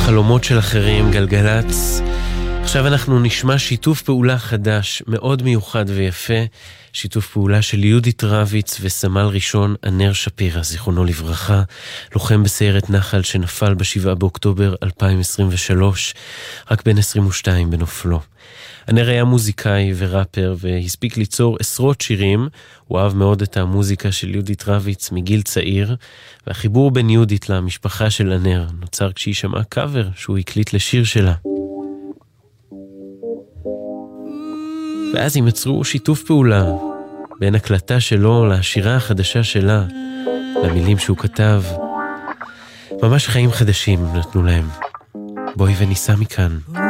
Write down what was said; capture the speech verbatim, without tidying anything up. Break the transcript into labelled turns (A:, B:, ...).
A: חלומות של אחרים, גלגלץ. עכשיו אנחנו נשמע שיתוף פעולה חדש, מאוד מיוחד ויפה, שיתוף פעולה של יהודית רביץ וסמל ראשון ענר שפירא, זיכרונו לברכה, לוחם בסיירת נחל שנפל בשבעה באוקטובר אלפיים עשרים ושלוש, רק בן עשרים ושתיים בנופלו. ענר היה מוזיקאי וראפר והספיק ליצור עשרות שירים. הוא אהב מאוד את המוזיקה של יהודית רביץ מגיל צעיר, והחיבור בין יהודית למשפחה של ענר נוצר כשהיא שמעה קאבר שהוא הקליט לשיר שלה. ואז הם יצרו שיתוף פעולה בין הקלטה שלו לשירה החדשה שלה, למילים שהוא כתב. ממש חיים חדשים נתנו להם. בואי וניסע מכאן.